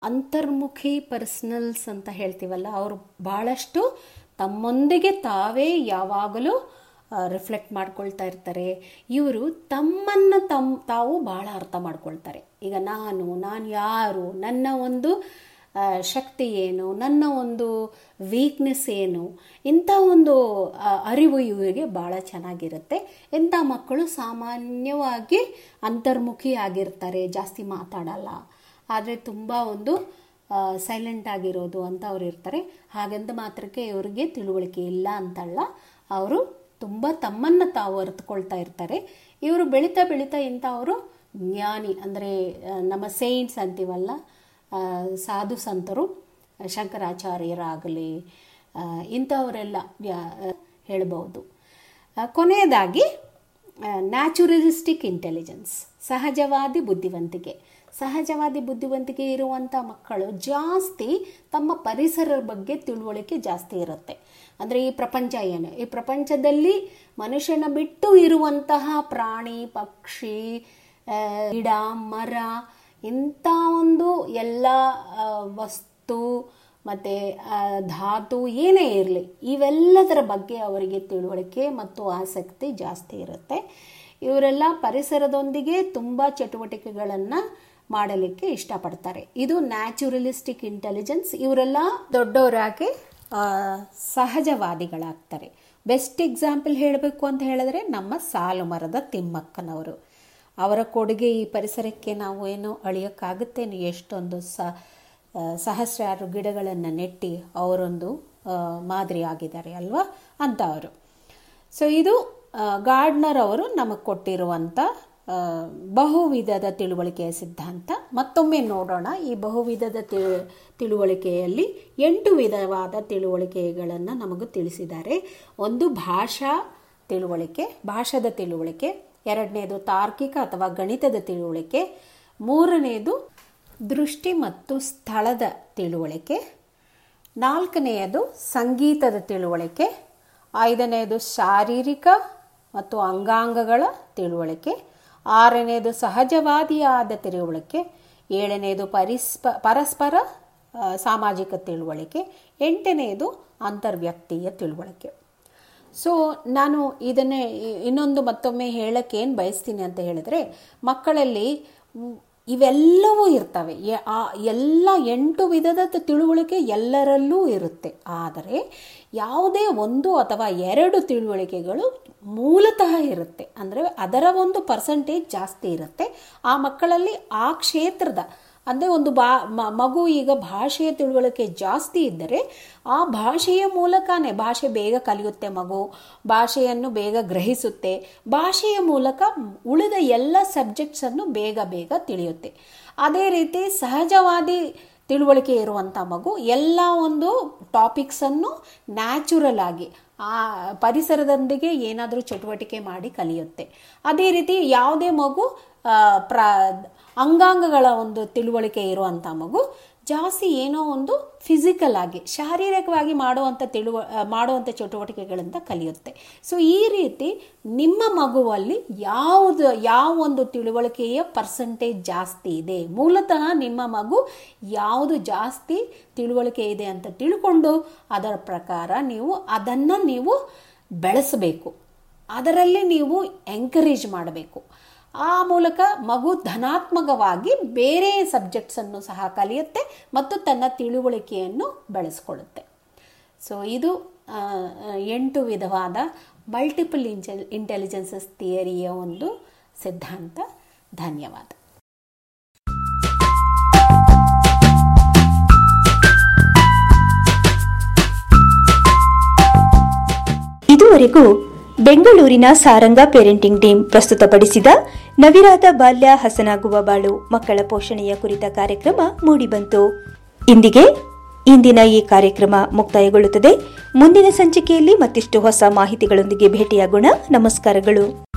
ಅಂತರ್ಮುಖಿ personals ಅಂತ ಹೇಳ್ತೀವಲ್ಲ, ಅವರು ಬಹಳಷ್ಟು ತಮ್ಮೊಂದಿಗೆ ತಾವೇ ಯಾವಾಗಲೂ ರಿಫ್ಲೆಕ್ಟ್ ಮಾಡ್ಕೊಳ್ತಾ ಇರ್ತಾರೆ. ಇವರು ತಮ್ಮನ್ನು ತಾವು ಬಹಳ ಅರ್ಥ ಮಾಡ್ಕೊಳ್ತಾರೆ. ಈಗ ನಾನು ಯಾರು, ನನ್ನ ಒಂದು ಶಕ್ತಿ ಏನು, ನನ್ನ ಒಂದು ವೀಕ್ನೆಸ್ ಏನು, ಇಂಥ ಒಂದು ಅರಿವು ಇವರಿಗೆ ಭಾಳ ಚೆನ್ನಾಗಿರುತ್ತೆ. ಇಂಥ ಮಕ್ಕಳು ಸಾಮಾನ್ಯವಾಗಿ ಅಂತರ್ಮುಖಿ ಆಗಿರ್ತಾರೆ, ಜಾಸ್ತಿ ಮಾತಾಡಲ್ಲ, ಆದರೆ ತುಂಬ ಒಂದು ಸೈಲೆಂಟ್ ಆಗಿರೋದು ಅಂತ ಅವ್ರು ಇರ್ತಾರೆ. ಹಾಗಂತ ಮಾತ್ರಕ್ಕೆ ಇವರಿಗೆ ತಿಳುವಳಿಕೆ ಇಲ್ಲ ಅಂತಲ್ಲ, ಅವರು ತುಂಬ ತಮ್ಮನ್ನು ತಾವು ಅರಿತುಕೊಳ್ತಾ ಇರ್ತಾರೆ. ಇವರು ಬೆಳೀತಾ ಬೆಳೀತಾ ಇಂಥವರು ಜ್ಞಾನಿ, ಅಂದರೆ ನಮ್ಮ ಸೇಂಟ್ಸ್ ಅಂತೀವಲ್ಲ, ಸಾಧು ಸಂತರು, ಶಂಕರಾಚಾರ್ಯರಾಗಲಿ ಇಂಥವರೆಲ್ಲ ಹೇಳ್ಬೋದು. ಕೊನೆಯದಾಗಿ ನ್ಯಾಚುರಲಿಸ್ಟಿಕ್ ಇಂಟೆಲಿಜೆನ್ಸ್, ಸಹಜವಾದಿ ಬುದ್ಧಿವಂತಿಕೆ ಇರುವಂಥ ಮಕ್ಕಳು ಜಾಸ್ತಿ ತಮ್ಮ ಪರಿಸರದ ಬಗ್ಗೆ ತಿಳುವಳಿಕೆ ಜಾಸ್ತಿ ಇರುತ್ತೆ. ಅಂದರೆ ಈ ಪ್ರಪಂಚ ಏನು, ಈ ಪ್ರಪಂಚದಲ್ಲಿ ಮನುಷ್ಯನ ಬಿಟ್ಟು ಇರುವಂತಹ ಪ್ರಾಣಿ ಪಕ್ಷಿ ಗಿಡ ಮರ ಇಂಥ ಒಂದು ಎಲ್ಲ ವಸ್ತು ಮತ್ತು ಧಾತು ಏನೇ ಇರಲಿ, ಇವೆಲ್ಲದರ ಬಗ್ಗೆ ಅವರಿಗೆ ತಿಳುವಳಿಕೆ ಮತ್ತು ಆಸಕ್ತಿ ಜಾಸ್ತಿ ಇರುತ್ತೆ. ಇವರೆಲ್ಲ ಪರಿಸರದೊಂದಿಗೆ ತುಂಬ ಚಟುವಟಿಕೆಗಳನ್ನು ಮಾಡಲಿಕ್ಕೆ ಇಷ್ಟಪಡ್ತಾರೆ. ಇದು ನ್ಯಾಚುರಲಿಸ್ಟಿಕ್ ಇಂಟೆಲಿಜೆನ್ಸ್. ಇವರೆಲ್ಲ ದೊಡ್ಡವರಾಗಿ ಸಹಜವಾದಿಗಳಾಗ್ತಾರೆ. ಬೆಸ್ಟ್ ಎಕ್ಸಾಂಪಲ್ ಹೇಳಬೇಕು ಅಂತ ಹೇಳಿದ್ರೆ ನಮ್ಮ ಸಾಲು ಮರದ ತಿಮ್ಮಕ್ಕನವರು. ಅವರ ಕೊಡುಗೆ ಈ ಪರಿಸರಕ್ಕೆ ನಾವು ಏನು ಅಳಿಯೋಕ್ಕಾಗುತ್ತೇನೆ, ಎಷ್ಟೊಂದು ಸಹಸ್ರಾರು ಗಿಡಗಳನ್ನು ನೆಟ್ಟಿ ಅವರೊಂದು ಮಾದರಿ ಆಗಿದ್ದಾರೆ ಅಲ್ವಾ ಅಂಥವರು. ಸೊ ಇದು ಗಾರ್ಡ್ನರ್ ಅವರು ನಮಗೆ ಕೊಟ್ಟಿರುವಂಥ ಬಹುವಿಧದ ತಿಳುವಳಿಕೆಯ ಸಿದ್ಧಾಂತ. ಮತ್ತೊಮ್ಮೆ ನೋಡೋಣ. ಈ ಬಹುವಿಧದ ತಿಳುವಳಿಕೆಯಲ್ಲಿ 8 ವಿಧವಾದ ತಿಳುವಳಿಕೆಗಳನ್ನು ನಮಗೆ ತಿಳಿಸಿದ್ದಾರೆ. ಒಂದು ಭಾಷಾದ ತಿಳುವಳಿಕೆ, ಎರಡನೇದು ತಾರ್ಕಿಕ ಅಥವಾ ಗಣಿತದ ತಿಳುವಳಿಕೆ, ಮೂರನೆಯದು ದೃಷ್ಟಿ ಮತ್ತು ಸ್ಥಳದ ತಿಳುವಳಿಕೆ, ನಾಲ್ಕನೆಯದು ಸಂಗೀತದ ತಿಳುವಳಿಕೆ, ಐದನೆಯದು ಶಾರೀರಿಕ ಮತ್ತು ಅಂಗಾಂಗಗಳ ತಿಳುವಳಿಕೆ, ಆರನೆಯದು ಸಹಜವಾದಿಯಾದ ತಿಳುವಳಿಕೆ, ಏಳನೆಯದು ಪರಸ್ಪರ ಸಾಮಾಜಿಕ ತಿಳುವಳಿಕೆ, ಎಂಟನೆಯದು ಅಂತರ್ವ್ಯಕ್ತೀಯ ತಿಳುವಳಿಕೆ. ಸೊ ನಾನು ಇದನ್ನೇ ಇನ್ನೊಂದು ಮತ್ತೊಮ್ಮೆ ಹೇಳಕ್ಕೆ ಏನು ಬಯಸ್ತೀನಿ ಅಂತ ಹೇಳಿದ್ರೆ, ಮಕ್ಕಳಲ್ಲಿ ಇವೆಲ್ಲವೂ ಇರ್ತವೆ. ಎಲ್ಲ 8 ವಿಧದ ತಿಳುವಳಿಕೆ ಎಲ್ಲರಲ್ಲೂ ಇರುತ್ತೆ. ಆದರೆ ಯಾವುದೇ 1 ಅಥವಾ 2 ತಿಳುವಳಿಕೆಗಳು ಮೂಲತಃ ಇರುತ್ತೆ, ಅಂದರೆ ಅದರ ಒಂದು ಪರ್ಸೆಂಟೇಜ್ ಜಾಸ್ತಿ ಇರುತ್ತೆ ಆ ಮಕ್ಕಳಲ್ಲಿ. ಆ ಕ್ಷೇತ್ರದ ಅಂದರೆ ಒಂದು ಮಗು ಈಗ ಭಾಷೆಯ ತಿಳುವಳಿಕೆ ಜಾಸ್ತಿ ಇದ್ದರೆ ಆ ಭಾಷೆಯ ಮೂಲಕನೇ ಭಾಷೆ ಬೇಗ ಕಲಿಯುತ್ತೆ, ಮಗು ಭಾಷೆಯನ್ನು ಬೇಗ ಗ್ರಹಿಸುತ್ತೆ, ಭಾಷೆಯ ಮೂಲಕ ಉಳಿದ ಎಲ್ಲ ಸಬ್ಜೆಕ್ಟ್ಸನ್ನು ಬೇಗ ತಿಳಿಯುತ್ತೆ. ಅದೇ ರೀತಿ ಸಹಜವಾದಿ ತಿಳುವಳಿಕೆ ಇರುವಂಥ ಮಗು ಎಲ್ಲ ಒಂದು ಟಾಪಿಕ್ಸನ್ನು ನ್ಯಾಚುರಲ್ ಆಗಿ ಆ ಪರಿಸರದೊಂದಿಗೆ ಏನಾದರೂ ಚಟುವಟಿಕೆ ಮಾಡಿ ಕಲಿಯುತ್ತೆ. ಅದೇ ರೀತಿ ಯಾವುದೇ ಮಗು ಅಂಗಾಂಗಗಳ ಒಂದು ತಿಳುವಳಿಕೆ ಇರುವಂಥ ಮಗು ಜಾಸ್ತಿ ಏನೋ ಒಂದು ಫಿಸಿಕಲ್ ಆಗಿ ಶಾರೀರಿಕವಾಗಿ ಮಾಡುವಂಥ ಚಟುವಟಿಕೆಗಳಿಂದ ಕಲಿಯುತ್ತೆ. ಸೊ ಈ ರೀತಿ ನಿಮ್ಮ ಮಗುವಲ್ಲಿ ಯಾವ ಒಂದು ತಿಳುವಳಿಕೆಯ ಪರ್ಸೆಂಟೇಜ್ ಜಾಸ್ತಿ ಇದೆ, ಮೂಲತಃ ನಿಮ್ಮ ಮಗು ಯಾವುದು ಜಾಸ್ತಿ ತಿಳುವಳಿಕೆ ಇದೆ ಅಂತ ತಿಳ್ಕೊಂಡು ಅದರ ಪ್ರಕಾರ ನೀವು ಬೆಳೆಸಬೇಕು, ಅದರಲ್ಲಿ ನೀವು ಎಂಕರೇಜ್ ಮಾಡಬೇಕು. ಆ ಮೂಲಕ ಮಗು ಧನಾತ್ಮಕವಾಗಿ ಬೇರೆ ಸಬ್ಜೆಕ್ಟ್ಸನ್ನು ಸಹ ಕಲಿಯುತ್ತೆ ಮತ್ತು ತನ್ನ ತಿಳುವಳಿಕೆಯನ್ನು ಬೆಳೆಸ್ಕೊಳ್ಳುತ್ತೆ. ಸೊ ಇದು 8 ವಿಧವಾದ ಮಲ್ಟಿಪಲ್ ಇಂಟೆಲಿಜೆನ್ಸಸ್ ಥಿಯರಿಯ ಒಂದು ಸಿದ್ಧಾಂತ. ಧನ್ಯವಾದ. ಇದುವರೆಗೂ ಬೆಂಗಳೂರಿನ ಸಾರಂಗ ಪೇರೆಂಟಿಂಗ್ ಟೀಮ್ ಪ್ರಸ್ತುತಪಡಿಸಿದ ನವಿರಾದ ಬಾಲ್ಯ ಹಸನಾಗುವ ಬಾಳು ಮಕ್ಕಳ ಪೋಷಣೆಯ ಕುರಿತ ಕಾರ್ಯಕ್ರಮ ಮೂಡಿಬಂತು. ಇಂದಿನ ಈ ಕಾರ್ಯಕ್ರಮ ಮುಕ್ತಾಯಗೊಳ್ಳುತ್ತದೆ. ಮುಂದಿನ ಸಂಚಿಕೆಯಲ್ಲಿ ಮತ್ತಿಷ್ಟು ಹೊಸ ಮಾಹಿತಿಗಳೊಂದಿಗೆ ಭೇಟಿಯಾಗೋಣ. ನಮಸ್ಕಾರಗಳು.